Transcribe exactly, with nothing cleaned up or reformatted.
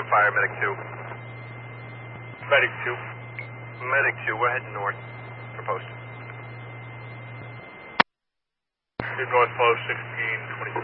of fire, medic two. Medic two. Medic two, we're heading north for post. Head north, follow sixteen twenty-six.